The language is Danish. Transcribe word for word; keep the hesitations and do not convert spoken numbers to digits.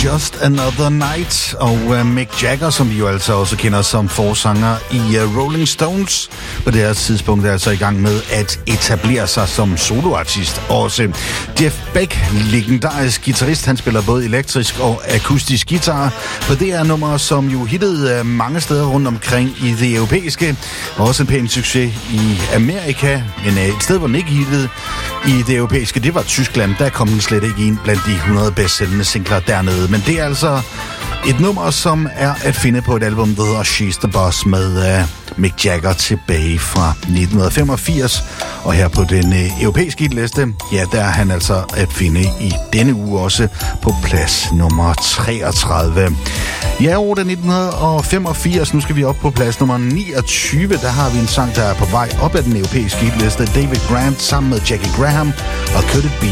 Just Another Night, og uh, Mick Jagger, som vi jo altså også kender som forsanger i uh, Rolling Stones, på det her tidspunkt er altså i gang med at etablere sig som soloartist. Også Jeff Beck, legendarisk guitarist, han spiller både elektrisk og akustisk guitar på det her nummer, som jo hittede uh, mange steder rundt omkring i det europæiske, og også en pæn succes i Amerika, men uh, et sted, hvor den ikke hittede i det europæiske, det var Tyskland. Der kom den slet ikke ind blandt de hundrede bedst sælgende singler dernede. Men det er altså et nummer, som er at finde på et album, der hedder She's the Boss, med uh, Mick Jagger tilbage fra nitten femogfirs. Og her på den uh, europæiske hitliste, ja, der er han altså at finde i denne uge også på plads nummer treogtredive. Ja, år det nitten femogfirs. Nu skal vi op på plads nummer niogtyve. Der har vi en sang, der er på vej op ad den europæiske hitliste. David Grant sammen med Jackie Graham og Could It Be